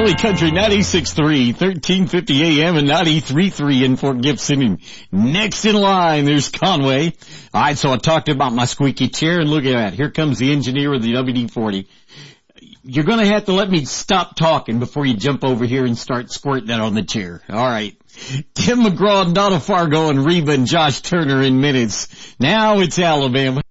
Early Country 96.3, 1350 AM and 93.3 in Fort Gibson. And next in line, there's Conway. All right, so I talked about my squeaky chair, and look at that. Here comes the engineer with the WD-40. You're going to have to let me stop talking before you jump over here and start squirting that on the chair. All right. Tim McGraw, Donna Fargo, and Reba and Josh Turner in minutes. Now it's Alabama.